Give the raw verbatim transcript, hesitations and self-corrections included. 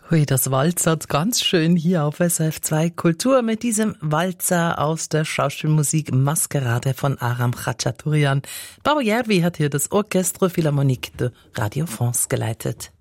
Hui, das walzert ganz schön hier auf S R F zwei Kultur mit diesem Walzer aus der Schauspielmusik Maskerade von Aram Khachaturian. Bauer Järvi hat hier das Orchestre Philharmonique de Radio France geleitet.